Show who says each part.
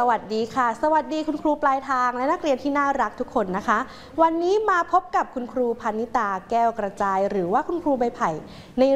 Speaker 1: วัสดีค่ะสวัสดีคุณครูปลายทางและนักเรียนที่น่ารักทุกคนนะคะวันนี้มาพบกับคุณครูพานิตาแก้วกระจายหรือว่าคุณครูใบไผ่ใน